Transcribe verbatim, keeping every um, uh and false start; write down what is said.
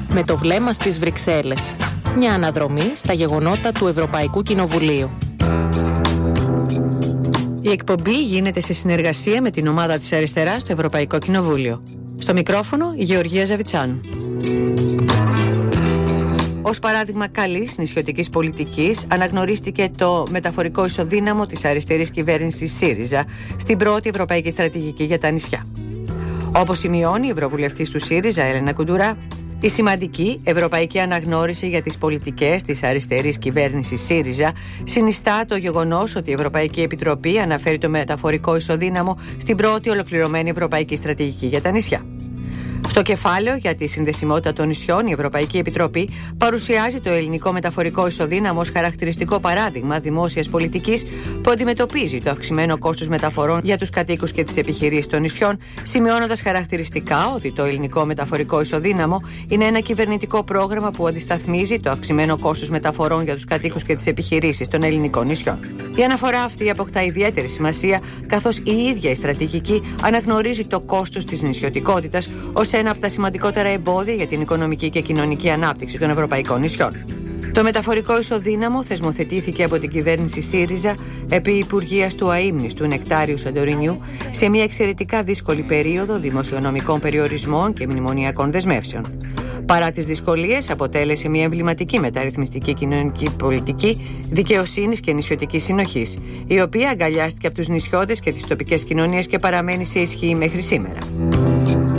με το βλέμμα στις Βρυξέλλες. Μια αναδρομή στα γεγονότα του Ευρωπαϊκού Κοινοβουλίου. Η εκπομπή γίνεται σε συνεργασία με την ομάδα της Αριστεράς στο Ευρωπαϊκό Κοινοβούλιο. Στο μικρόφωνο η Γεωργία Ζαβιτσάνου. Ως παράδειγμα καλής νησιωτικής πολιτικής αναγνωρίστηκε το μεταφορικό ισοδύναμο της αριστερής κυβέρνησης ΣΥΡΙΖΑ στην πρώτη ευρωπαϊκή στρατηγική για τα νησιά. Όπως σημειώνει η ευρωβουλευτής του ΣΥΡΙΖΑ Έλενα Κουντουρά, η σημαντική ευρωπαϊκή αναγνώριση για τις πολιτικές της αριστερής κυβέρνησης ΣΥΡΙΖΑ συνιστά το γεγονός ότι η Ευρωπαϊκή Επιτροπή αναφέρει το μεταφορικό ισοδύναμο στην πρώτη ολοκληρωμένη ευρωπαϊκή στρατηγική για τα νησιά. Στο κεφάλαιο για τη συνδεσιμότητα των νησιών, η Ευρωπαϊκή Επιτροπή παρουσιάζει το ελληνικό μεταφορικό ισοδύναμο ως χαρακτηριστικό παράδειγμα δημόσιας πολιτικής που αντιμετωπίζει το αυξημένο κόστος μεταφορών για τους κατοίκους και τις επιχειρήσεις των νησιών, σημειώνοντας χαρακτηριστικά ότι το ελληνικό μεταφορικό ισοδύναμο είναι ένα κυβερνητικό πρόγραμμα που αντισταθμίζει το αυξημένο κόστος μεταφορών για τους κατοίκους και τις επιχειρήσεις των ελληνικών νησιών. Η αναφορά αυτή αποκτά ιδιαίτερη σημασία, καθώς η ίδια η στρατηγική αναγνωρίζει το κόστος της νησιωτικότητας ως ένα από τα σημαντικότερα εμπόδια για την οικονομική και κοινωνική ανάπτυξη των ευρωπαϊκών νησιών. Το μεταφορικό ισοδύναμο θεσμοθετήθηκε από την κυβέρνηση ΣΥΡΙΖΑ επί υπουργείας του αείμνηστου Νεκτάριου Σαντορινιού σε μια εξαιρετικά δύσκολη περίοδο δημοσιονομικών περιορισμών και μνημονιακών δεσμεύσεων. Παρά τις δυσκολίες, αποτέλεσε μια εμβληματική μεταρρυθμιστική κοινωνική πολιτική δικαιοσύνης και νησιωτικής συνοχής, η οποία αγκαλιάστηκε από τους νησιώτες και τις τοπικές κοινωνίες και παραμένει σε ισχύ μέχρι σήμερα.